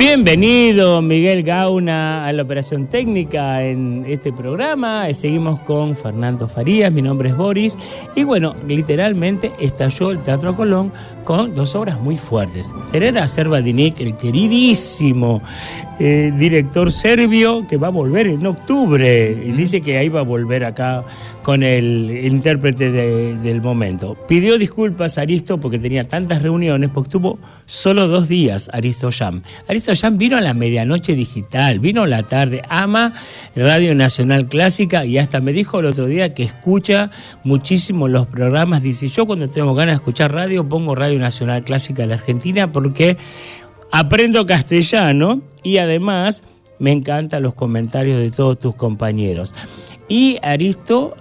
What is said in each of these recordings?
Bienvenido Miguel Gauna a la operación técnica en este programa. Seguimos con Fernando Farías, mi nombre es Boris. Y bueno, literalmente estalló el Teatro Colón con dos obras muy fuertes. Serena Servadinik, el queridísimo director serbio, que va a volver en octubre. Y dice que ahí va a volver acá con el intérprete del momento. Pidió disculpas a Aristo porque tenía tantas reuniones, porque tuvo solo 2 días Aristo Jam. Aristo Jam vino a la medianoche digital, vino a la tarde, ama Radio Nacional Clásica y hasta me dijo el otro día que escucha muchísimo los programas. Dice, yo cuando tengo ganas de escuchar radio pongo Radio Nacional Clásica de la Argentina porque aprendo castellano y además me encantan los comentarios de todos tus compañeros. Y Aristo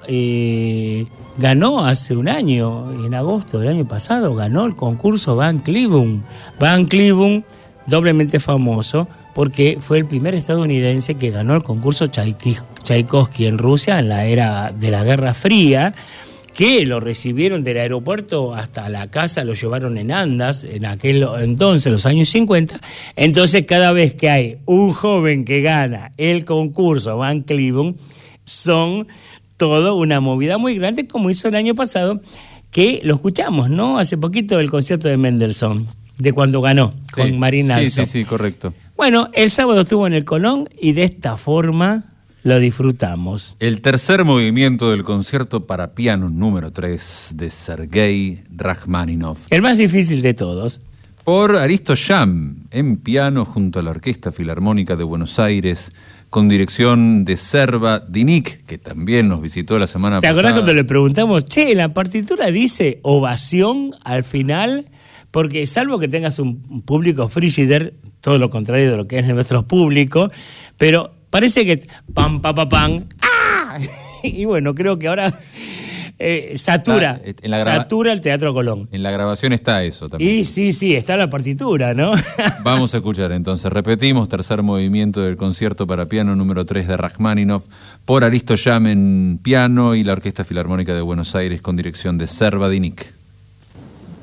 ganó hace un año, en agosto del año pasado, ganó el concurso Van Cliburn. Van Cliburn, doblemente famoso, porque fue el primer estadounidense que ganó el concurso Tchaikovsky en Rusia en la era de la Guerra Fría, que lo recibieron del aeropuerto hasta la casa, lo llevaron en andas, en aquel entonces, los años 50. Entonces, cada vez que hay un joven que gana el concurso Van Cliburn, son todo una movida muy grande, como hizo el año pasado, que lo escuchamos, ¿no? Hace poquito el concierto de Mendelssohn, de cuando ganó, sí, con Marina Alsop. Sí, correcto. Bueno, el sábado estuvo en el Colón y de esta forma lo disfrutamos. El tercer movimiento del concierto para piano número 3 de Sergei Rachmaninoff. El más difícil de todos. Por Aristo Jam, en piano junto a la Orquesta Filarmónica de Buenos Aires, con dirección de Servadinik, que también nos visitó la semana pasada. ¿Te acordás cuando le preguntamos, che, la partitura dice ovación al final? Porque salvo que tengas un público frigider, todo lo contrario de lo que es nuestro público, pero parece que pam, pam, pam, pam, ¡ah! Y bueno, creo que ahora satura el Teatro Colón. En la grabación está eso también. Y sí, está la partitura, ¿no? Vamos a escuchar entonces, repetimos, tercer movimiento del concierto para piano número 3 de Rachmaninoff, por Aristo Jam en piano y la Orquesta Filarmónica de Buenos Aires con dirección de Servadinik.